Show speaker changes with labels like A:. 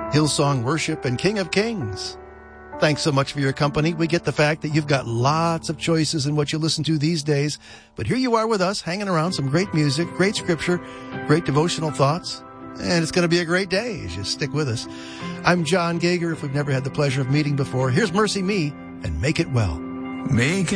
A: Hillsong Worship, and King of Kings. Thanks so much for your company. We get the fact that you've got lots of choices in what you listen to these days. But here you are with us, hanging around some great music, great scripture, great devotional thoughts. And it's going to be a great day as you stick with us. I'm John Gager. If we've never had the pleasure of meeting before, here's Mercy Me and Make It Well.
B: Make